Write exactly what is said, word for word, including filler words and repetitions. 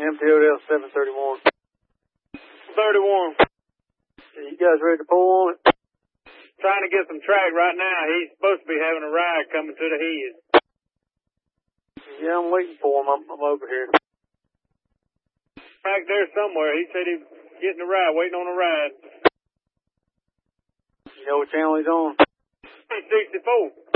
M T O L seven thirty-one. thirty-one. You guys ready to pull on it? Trying to get some track right now. He's supposed to be having a ride coming to the head. Yeah, I'm waiting for him. I'm, I'm over here. Back there somewhere. He said he's getting a ride, waiting on a ride. You know what channel he's on? sixty-four.